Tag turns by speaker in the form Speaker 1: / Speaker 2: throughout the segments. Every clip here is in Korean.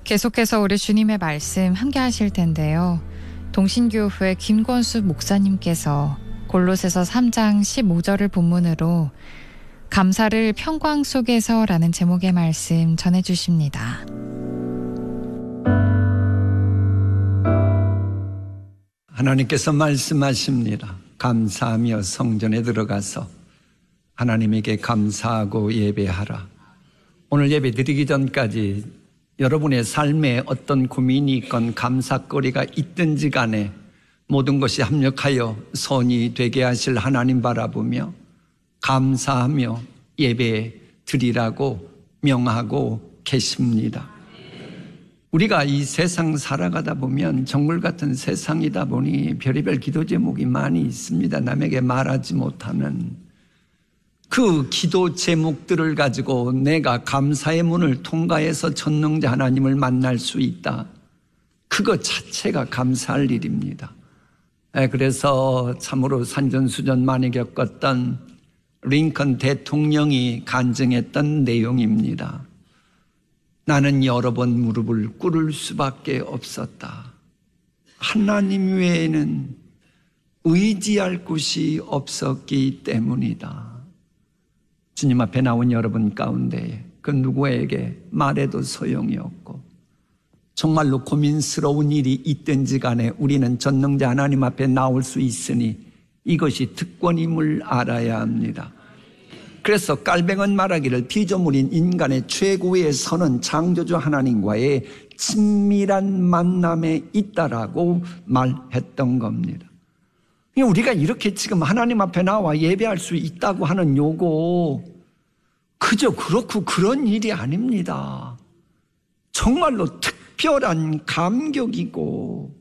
Speaker 1: 계속해서 우리 주님의 말씀 함께 하실 텐데요. 동신교회 김권수 목사님께서 골로새서 3장 15절을 본문으로 감사를 평강 속에서라는 제목의 말씀 전해주십니다.
Speaker 2: 하나님께서 말씀하십니다. 감사하며 성전에 들어가서 하나님에게 감사하고 예배하라. 오늘 예배 드리기 전까지 여러분의 삶에 어떤 고민이 있건 감사거리가 있든지 간에 모든 것이 합력하여 선이 되게 하실 하나님 바라보며 감사하며 예배 드리라고 명하고 계십니다. 우리가 이 세상 살아가다 보면 정글 같은 세상이다 보니 별의별 기도 제목이 많이 있습니다. 남에게 말하지 못하는 그 기도 제목들을 가지고 내가 감사의 문을 통과해서 전능자 하나님을 만날 수 있다. 그것 자체가 감사할 일입니다. 그래서 참으로 산전수전 많이 겪었던 링컨 대통령이 간증했던 내용입니다. 나는 여러 번 무릎을 꿇을 수밖에 없었다. 하나님 외에는 의지할 곳이 없었기 때문이다. 주님 앞에 나온 여러분 가운데 그 누구에게 말해도 소용이 없고 정말로 고민스러운 일이 있든지 간에 우리는 전능자 하나님 앞에 나올 수 있으니 이것이 특권임을 알아야 합니다. 그래서 깔뱅은 말하기를 피조물인 인간의 최고의 선은 창조주 하나님과의 친밀한 만남에 있다라고 말했던 겁니다. 우리가 이렇게 지금 하나님 앞에 나와 예배할 수 있다고 하는 요거 그저 그렇고 그런 일이 아닙니다. 정말로 특별한 감격이고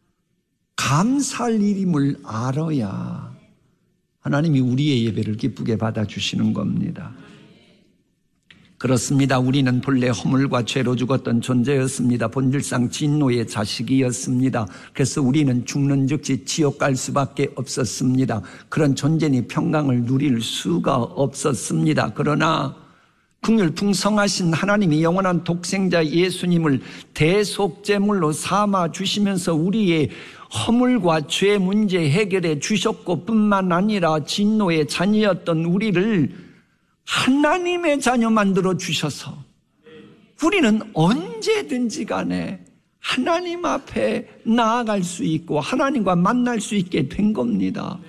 Speaker 2: 감사할 일임을 알아야 하나님이 우리의 예배를 기쁘게 받아주시는 겁니다. 그렇습니다. 우리는 본래 허물과 죄로 죽었던 존재였습니다. 본질상 진노의 자식이었습니다. 그래서 우리는 죽는 즉시 지옥 갈 수밖에 없었습니다. 그런 존재니 평강을 누릴 수가 없었습니다. 그러나 긍휼 풍성하신 하나님이 영원한 독생자 예수님을 대속제물로 삼아 주시면서 우리의 허물과 죄 문제 해결해 주셨고 뿐만 아니라 진노의 자녀였던 우리를 하나님의 자녀 만들어 주셔서 우리는 언제든지 간에 하나님 앞에 나아갈 수 있고 하나님과 만날 수 있게 된 겁니다.